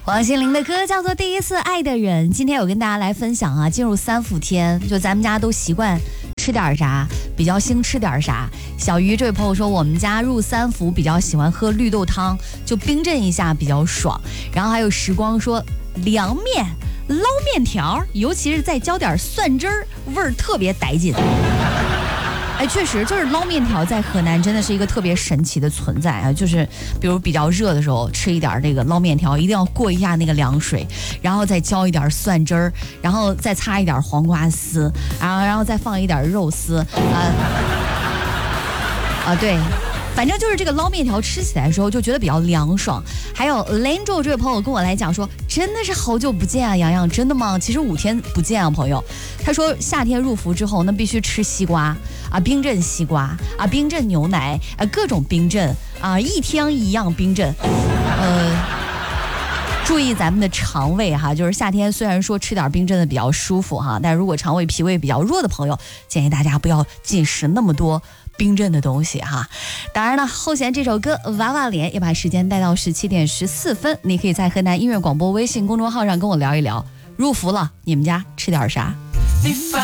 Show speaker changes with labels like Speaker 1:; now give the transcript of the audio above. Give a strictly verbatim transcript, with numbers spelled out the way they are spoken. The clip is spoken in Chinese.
Speaker 1: 王心凌的歌叫做《第一次爱的人》。今天有跟大家来分享啊，进入三伏天，就咱们家都习惯吃点啥，比较兴吃点啥。小鱼这位朋友说，我们家入三伏比较喜欢喝绿豆汤，就冰镇一下比较爽。然后还有时光说，凉面、捞面条，尤其是再浇点蒜汁儿，味儿特别带劲。哎，确实，就是捞面条在河南真的是一个特别神奇的存在啊！就是比如比较热的时候，吃一点这个捞面条，一定要过一下那个凉水，然后再浇一点蒜汁儿，然后再擦一点黄瓜丝，然后然后再放一点肉丝，啊啊，对。反正就是这个捞面条吃起来的时候就觉得比较凉爽。还有 Lanjo 这位朋友跟我来讲说，真的是好久不见啊，洋洋，真的吗？其实五天不见啊，朋友。他说夏天入伏之后，那必须吃西瓜啊，冰镇西瓜啊，冰镇牛奶啊，各种冰镇啊，一天一样冰镇。呃，注意咱们的肠胃哈，就是夏天虽然说吃点冰镇的比较舒服哈，但如果肠胃脾胃比较弱的朋友，建议大家不要进食那么多冰镇的东西哈。当然了，后弦这首歌娃娃脸也把时间带到十七点十四分，你可以在河南音乐广播微信公众号上跟我聊一聊，入伏了你们家吃点啥。你烦